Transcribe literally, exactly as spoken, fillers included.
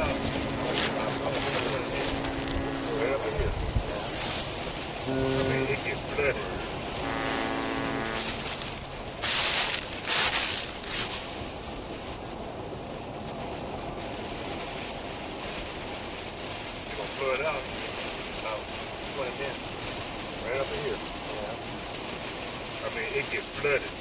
Right up in here. I mean, it gets flooded. It's gonna flood out about twenty minutes. Right up in here. I mean, it gets flooded.